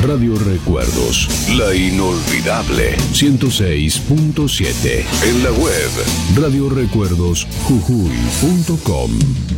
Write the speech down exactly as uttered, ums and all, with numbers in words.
Radio Recuerdos, la inolvidable ciento seis punto siete. En la web radio recuerdos jujuy punto com.